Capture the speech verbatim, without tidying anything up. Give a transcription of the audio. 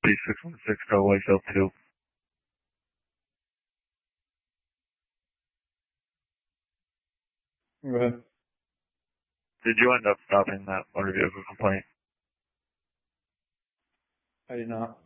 B six one six Go Wakefield two. Go ahead. Did you end up stopping that motor vehicle complaint? I did not.